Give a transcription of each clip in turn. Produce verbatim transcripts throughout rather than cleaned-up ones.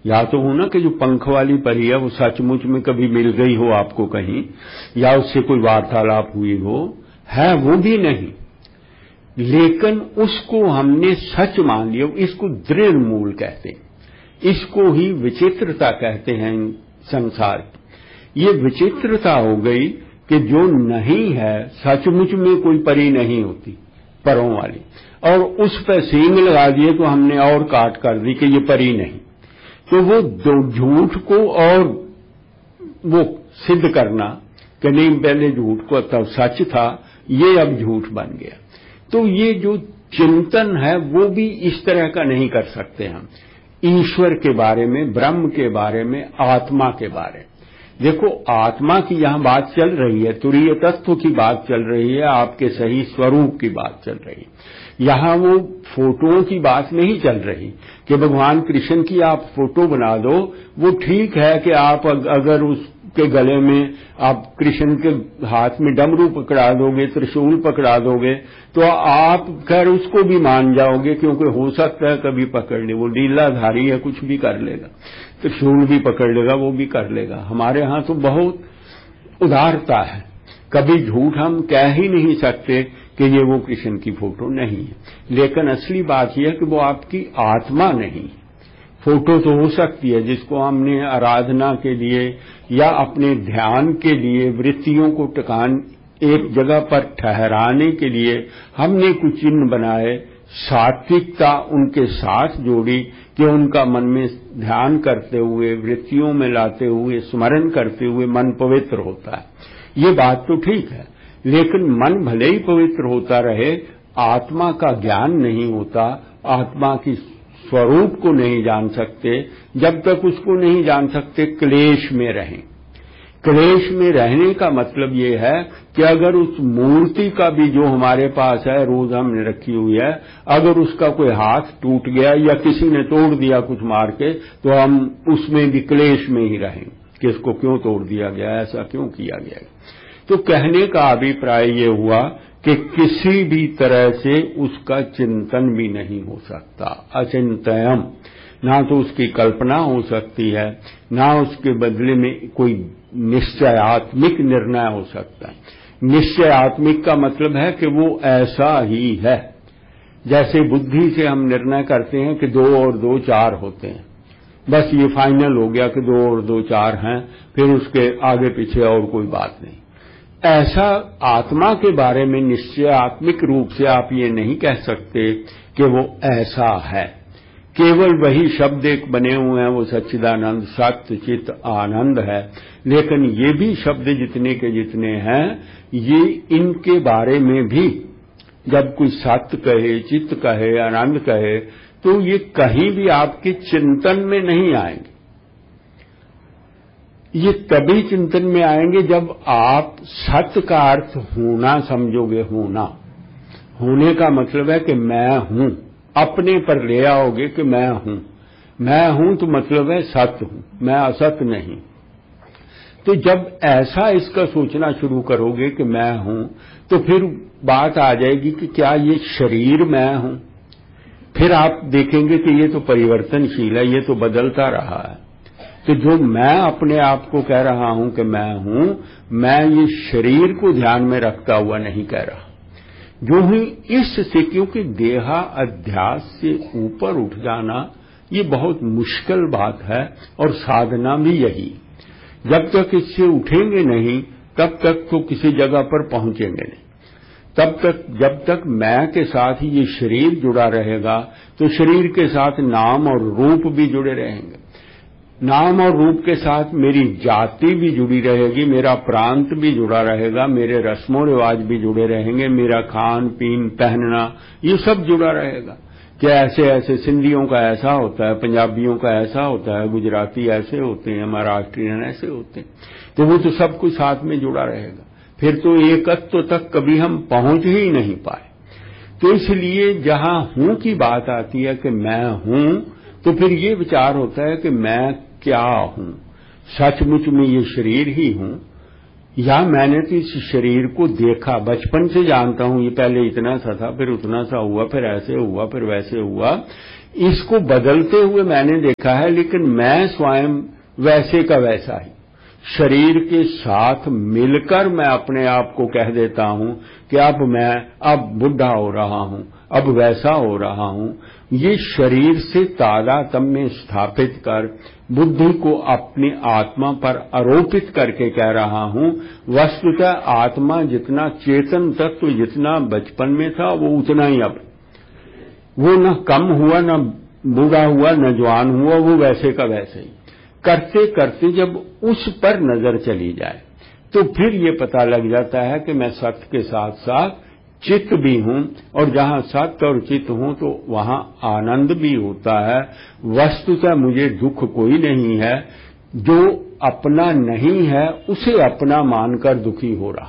या तो हो ना कि जो पंख वाली परी है वो सचमुच में कभी मिल गई हो आपको कहीं, या उससे कोई वार्तालाप हुई हो, है वो भी नहीं, लेकिन उसको हमने सच मान लिया। इसको दृढ़ मूल कहते हैं, इसको ही विचित्रता कहते हैं संसार की। ये विचित्रता हो गई कि जो नहीं है, सचमुच में कोई परी नहीं होती परों वाली, और उस पर सींग लगा दिए तो हमने और काट कर दी कि ये परी नहीं। तो वो दो झूठ को और वो सिद्ध करना कि नहीं पहले झूठ को तब सच था, ये अब झूठ बन गया। तो ये जो चिंतन है वो भी इस तरह का नहीं कर सकते हम, ईश्वर के बारे में, ब्रह्म के बारे में, आत्मा के बारे में। देखो, आत्मा की यहां बात चल रही है, तुरीय तत्व की बात चल रही है, आपके सही स्वरूप की बात चल रही है। यहां वो फोटोओं की बात नहीं चल रही कि भगवान कृष्ण की आप फोटो बना दो। वो ठीक है कि आप अगर उसके गले में आप कृष्ण के हाथ में डमरू पकड़ा दोगे, त्रिशूल पकड़ा दोगे, तो आप खैर उसको भी मान जाओगे, क्योंकि हो सकता है कभी पकड़ ले, वो ढीलाधारी है, कुछ भी कर लेगा, त्रिशूल भी पकड़ लेगा, वो भी कर लेगा। हमारे यहां तो बहुत उदारता है, कभी झूठ हम कह ही नहीं सकते कि ये वो कृष्ण की फोटो नहीं है। लेकिन असली बात यह है कि वो आपकी आत्मा नहीं। फोटो तो हो सकती है जिसको हमने आराधना के लिए या अपने ध्यान के लिए, वृत्तियों को टकान एक जगह पर ठहराने के लिए हमने कुछ चिन्ह बनाए, सात्विकता उनके साथ जोड़ी कि उनका मन में ध्यान करते हुए, वृत्तियों में लाते हुए, स्मरण करते हुए मन पवित्र होता है। ये बात तो ठीक है, लेकिन मन भले ही पवित्र होता रहे, आत्मा का ज्ञान नहीं होता, आत्मा की स्वरूप को नहीं जान सकते। जब तक उसको नहीं जान सकते, क्लेश में रहें। क्लेश में रहने का मतलब ये है कि अगर उस मूर्ति का भी जो हमारे पास है, रोज हमने रखी हुई है, अगर उसका कोई हाथ टूट गया या किसी ने तोड़ दिया कुछ मार के, तो हम उसमें भी क्लेश में ही रहें कि इसको क्यों तोड़ दिया गया, ऐसा क्यों किया गया। तो कहने का अभिप्राय ये हुआ कि किसी भी तरह से उसका चिंतन भी नहीं हो सकता, अचिंतयम। ना तो उसकी कल्पना हो सकती है, ना उसके बदले में कोई निश्चयात्मिक निर्णय हो सकता है। निश्चयात्मिक का मतलब है कि वो ऐसा ही है। जैसे बुद्धि से हम निर्णय करते हैं कि दो और दो चार होते हैं, बस ये फाइनल हो गया कि दो और दो चार हैं, फिर उसके आगे पीछे और कोई बात नहीं। ऐसा आत्मा के बारे में निश्चयात्मिक रूप से आप ये नहीं कह सकते कि वो ऐसा है। केवल वही शब्द एक बने हुए हैं, वो सच्चिदानंद, सत्य, चित, आनंद है। लेकिन ये भी शब्द जितने के जितने हैं, ये इनके बारे में भी जब कोई सत्य कहे, चित्त कहे, आनंद कहे, तो ये कहीं भी आपके चिंतन में नहीं आएंगे। ये तभी चिंतन में आएंगे जब आप सत्य का अर्थ होना समझोगे। होना, होने का मतलब है कि मैं हूं, अपने पर ले आओगे कि मैं हूं। मैं हूं तो मतलब है सत्य हूं, मैं असत्य नहीं। तो जब ऐसा इसका सोचना शुरू करोगे कि मैं हूं, तो फिर बात आ जाएगी कि क्या ये शरीर मैं हूं। फिर आप देखेंगे कि ये तो परिवर्तनशील है, ये तो बदलता रहा है। तो जो मैं अपने आप को कह रहा हूं कि मैं हूं, मैं ये शरीर को ध्यान में रखता हुआ नहीं कह रहा। जो ही इससे, क्योंकि देहा अध्यास से ऊपर उठ जाना ये बहुत मुश्किल बात है, और साधना भी यही। जब तक इससे उठेंगे नहीं, तब तक तो किसी जगह पर पहुंचेंगे नहीं। तब तक, जब तक मैं के साथ ही ये शरीर जुड़ा रहेगा, तो शरीर के साथ नाम और रूप भी जुड़े रहेंगे। नाम और रूप के साथ मेरी जाति भी जुड़ी रहेगी, मेरा प्रांत भी जुड़ा रहेगा, मेरे रस्मों रिवाज भी जुड़े रहेंगे, मेरा खान पीन पहनना ये सब जुड़ा रहेगा। कि ऐसे ऐसे सिंधियों का ऐसा होता है, पंजाबियों का ऐसा होता है, गुजराती ऐसे होते हैं, महाराष्ट्रियन ऐसे होते हैं, तो वो तो सब कुछ साथ में जुड़ा रहेगा। फिर तो एकत्व तक कभी हम पहुंच ही नहीं पाए। तो इसलिए जहां हूं की बात आती है कि मैं हूं, तो फिर ये विचार होता है कि मैं क्या हूं। सचमुच में ये शरीर ही हूं, या मैंने तो इस शरीर को देखा, बचपन से जानता हूं ये पहले इतना सा था, फिर उतना सा हुआ, फिर ऐसे हुआ, फिर वैसे हुआ। इसको बदलते हुए मैंने देखा है, लेकिन मैं स्वयं वैसे का वैसा ही शरीर के साथ मिलकर मैं अपने आप को कह देता हूं कि अब मैं अब बुढ़ा हो रहा हूं, अब वैसा हो रहा हूं। ये शरीर से तादात्म्य स्थापित कर बुद्धि को अपनी आत्मा पर आरोपित करके कह रहा हूं। वस्तुतः आत्मा जितना चेतन तत्व जितना बचपन में था वो उतना ही अब, वो न कम हुआ, न बूढ़ा हुआ, न जवान हुआ, वो वैसे का वैसे ही। करते करते जब उस पर नजर चली जाए तो फिर ये पता लग जाता है कि मैं सत्य के साथ साथ चित्त भी हूं, और जहां सत्य और चित्त हूं तो वहां आनंद भी होता है। वस्तुतः मुझे दुख कोई नहीं है, जो अपना नहीं है उसे अपना मानकर दुखी हो रहा,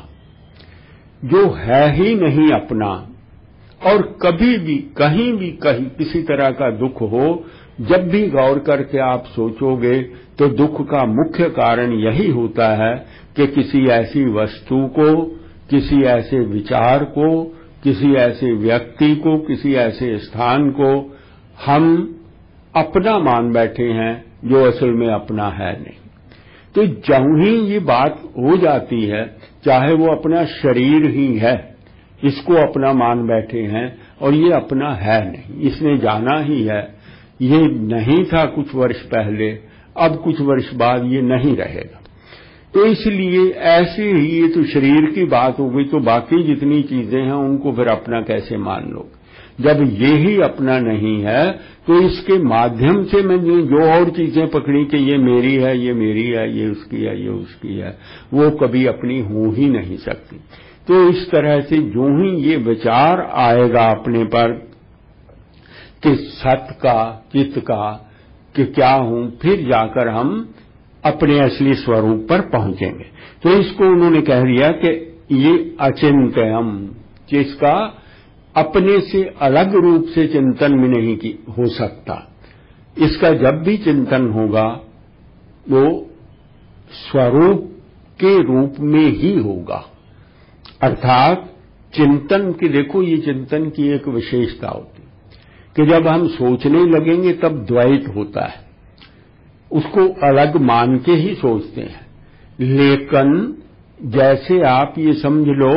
जो है ही नहीं अपना। और कभी भी कहीं भी कहीं किसी तरह का दुख हो, जब भी गौर करके आप सोचोगे तो दुख का मुख्य कारण यही होता है कि किसी ऐसी वस्तु को, किसी ऐसे विचार को, किसी ऐसे व्यक्ति को, किसी ऐसे स्थान को हम अपना मान बैठे हैं जो असल में अपना है नहीं। तो जब ही ये बात हो जाती है, चाहे वो अपना शरीर ही है, इसको अपना मान बैठे हैं और ये अपना है नहीं, इसने जाना ही है, ये नहीं था कुछ वर्ष पहले, अब कुछ वर्ष बाद ये नहीं रहेगा। तो इसलिए ऐसे ही ये तो शरीर की बात हो गई, तो बाकी जितनी चीजें हैं उनको फिर अपना कैसे मान लो। जब ये ही अपना नहीं है तो इसके माध्यम से मैंने जो और चीजें पकड़ी कि ये मेरी है, ये मेरी है, ये उसकी है, ये उसकी है, वो कभी अपनी हो ही नहीं सकती। तो इस तरह से जो ही ये विचार आएगा अपने पर कि सत्य का, चित्त का, कि क्या हूं, फिर जाकर हम अपने असली स्वरूप पर पहुंचेंगे। तो इसको उन्होंने कह दिया कि ये अचिंत्यम, जिसका अपने से अलग रूप से चिंतन भी नहीं की हो सकता। इसका जब भी चिंतन होगा वो स्वरूप के रूप में ही होगा। अर्थात चिंतन की, देखो ये चिंतन की एक विशेषता होती कि जब हम सोचने लगेंगे तब द्वैत होता है, उसको अलग मान के ही सोचते हैं। लेकिन जैसे आप ये समझ लो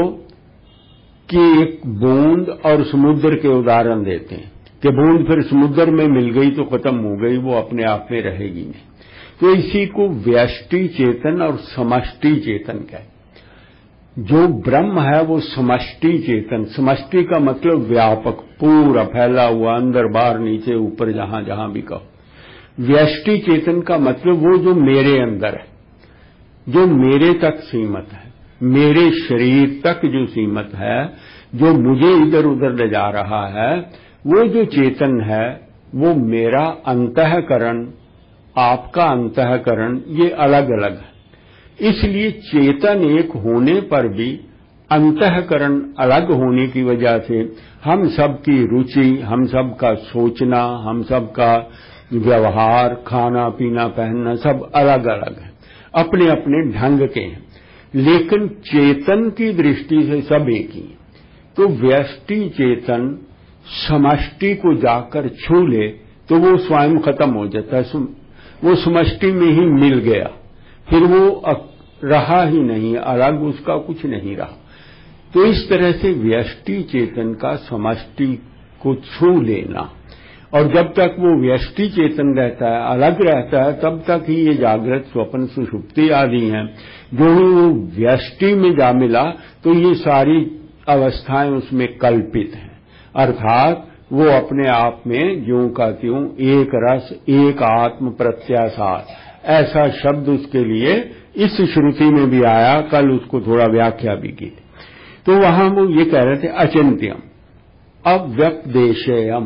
कि एक बूंद और समुद्र के उदाहरण देते हैं कि बूंद फिर समुद्र में मिल गई तो खत्म हो गई, वो अपने आप में रहेगी नहीं। तो इसी को व्यष्टि चेतन और समष्टि चेतन कहते। जो ब्रह्म है वो समष्टि चेतन, समष्टि का मतलब व्यापक, पूरा फैला हुआ, अंदर बाहर नीचे ऊपर जहां जहां भी कहो। व्यष्टि चेतन का मतलब वो जो मेरे अंदर है, जो मेरे तक सीमित है, मेरे शरीर तक जो सीमित है, जो मुझे इधर उधर ले जा रहा है, वो जो चेतन है वो मेरा अंतःकरण, आपका अंतःकरण, ये अलग अलग है। इसलिए चेतन एक होने पर भी अंतःकरण अलग होने की वजह से हम सबकी रुचि, हम सबका सोचना, हम सबका व्यवहार, खाना पीना पहनना सब अलग अलग है, अपने अपने ढंग के हैं। लेकिन चेतन की दृष्टि से सब एक ही। तो व्यष्टि चेतन समष्टि को जाकर छू ले तो वो स्वयं खत्म हो जाता है, वो समष्टि में ही मिल गया, फिर वो रहा ही नहीं, अलग उसका कुछ नहीं रहा। तो इस तरह से व्यष्टि चेतन का समष्टि को छू लेना, और जब तक वो व्यष्टि चेतन रहता है, अलग रहता है, तब तक ही ये जागृत, स्वप्न, सुषुप्ति आदि हैं। जो ही वो व्यष्टि में जा मिला तो ये सारी अवस्थाएं उसमें कल्पित हैं, अर्थात वो अपने आप में ज्यों का त्यों एक रस, एक आत्म प्रत्यासार, ऐसा शब्द उसके लिए इस श्रुति में भी आया। कल उसको थोड़ा व्याख्या भी की। तो वहां वो ये कह रहे थे अचिंत्यम अव्यपदेशेयम।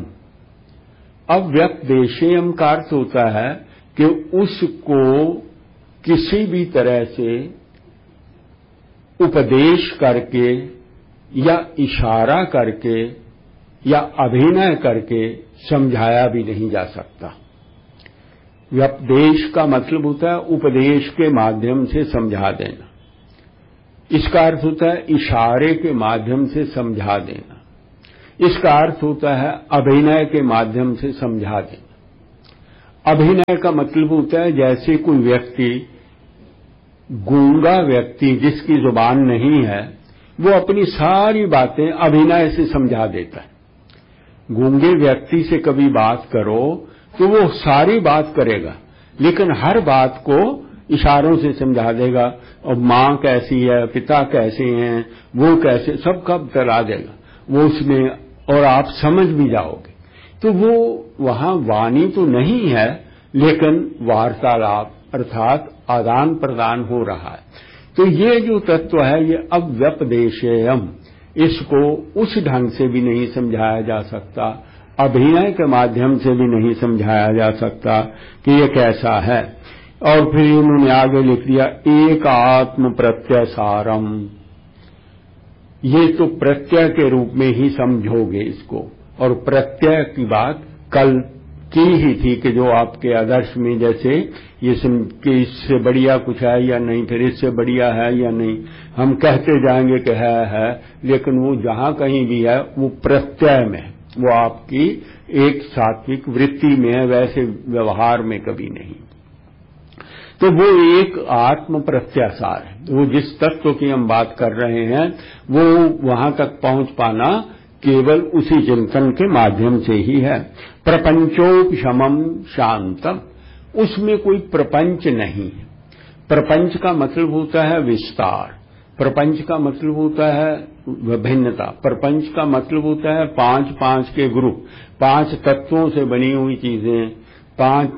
अव्यपदेशेयम का अर्थ होता है कि उसको किसी भी तरह से उपदेश करके या इशारा करके या अभिनय करके समझाया भी नहीं जा सकता। व्यपदेश का मतलब होता है उपदेश के माध्यम से समझा देना। इसका अर्थ होता है इशारे के माध्यम से समझा देना। इसका अर्थ होता है अभिनय के माध्यम से समझा देना। अभिनय का मतलब होता है जैसे कोई व्यक्ति, गूंगा व्यक्ति जिसकी जुबान नहीं है, वो अपनी सारी बातें अभिनय से समझा देता है। गूंगे व्यक्ति से कभी बात करो तो वो सारी बात करेगा, लेकिन हर बात को इशारों से समझा देगा। और माँ कैसी है, पिता कैसे हैं, वो कैसे, सबका बता देगा वो उसमें, और आप समझ भी जाओगे। तो वो वहां वाणी तो नहीं है, लेकिन वार्तालाप अर्थात आदान प्रदान हो रहा है। तो ये जो तत्व है ये अव्यपदेशेयम, इसको उस ढंग से भी नहीं समझाया जा सकता, अभिनय के माध्यम से भी नहीं समझाया जा सकता कि ये कैसा है। और फिर इन्होंने आगे लिख दिया एक आत्म प्रत्यय सारम। ये तो प्रत्यय के रूप में ही समझोगे इसको, और प्रत्यय की बात कल की ही थी कि जो आपके आदर्श में जैसे ये कि इससे बढ़िया कुछ है या नहीं, फिर इससे बढ़िया है या नहीं, हम कहते जाएंगे कि है है, लेकिन वो जहां कहीं भी है वो प्रत्यय में, वो आपकी एक सात्विक वृत्ति में है, वैसे व्यवहार में कभी नहीं। तो वो एक आत्म प्रत्यासार है। वो जिस तत्व की हम बात कर रहे हैं वो वहां तक पहुंच पाना केवल उसी चिंतन के माध्यम से ही है। प्रपंचोपशमम शांतम, उसमें कोई प्रपंच नहीं है। प्रपंच का मतलब होता है विस्तार, प्रपंच का मतलब होता है विभिन्नता, प्रपंच का मतलब होता है पांच पांच के ग्रुप, पांच तत्वों से बनी हुई चीजें, पांच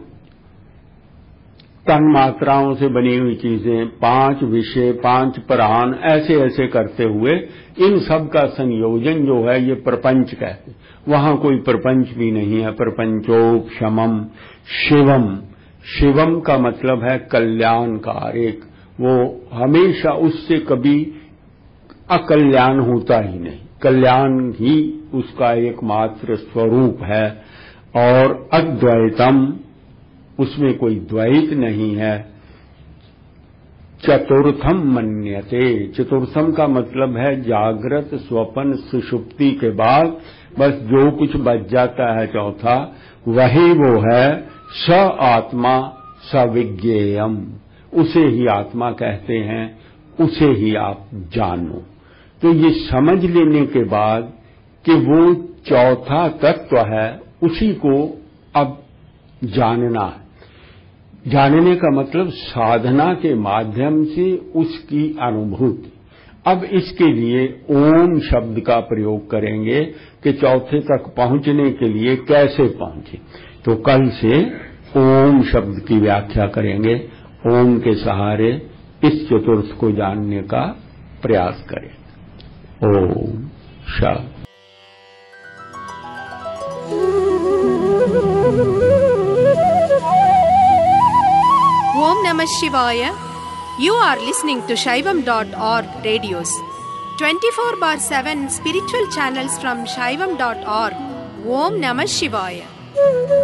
तन मात्राओं से बनी हुई चीजें, पांच विषय, पांच प्राण, ऐसे ऐसे करते हुए इन सब का संयोजन जो है ये प्रपंच कहते। वहां कोई प्रपंच भी नहीं है। प्रपंचोपशमम शिवम, शिवम का मतलब है कल्याणकार, एक वो हमेशा उससे कभी अकल्याण होता ही नहीं, कल्याण ही उसका एकमात्र स्वरूप है। और अद्वैतम, उसमें कोई द्वैत नहीं है। चतुर्थम मन्यते, चतुर्थम का मतलब है जागृत स्वप्न सुषुप्ति के बाद बस जो कुछ बच जाता है चौथा, वही वो है स आत्मा सविज्ञेयम, उसे ही आत्मा कहते हैं, उसे ही आप जानो। तो ये समझ लेने के बाद कि वो चौथा तत्व है उसी को अब जानना है। जानने का मतलब साधना के माध्यम से उसकी अनुभूति। अब इसके लिए ओम शब्द का प्रयोग करेंगे कि चौथे तक पहुंचने के लिए कैसे पहुंचे। तो कल से ओम शब्द की व्याख्या करेंगे, ओम के सहारे इस चतुर्थ को जानने का प्रयास करें। Om Shanti. Om Namah Shivaya. You are listening to Shaivam dot org radios. twenty-four bar seven spiritual channels from Shaivam dot org. Om Namah Shivaya.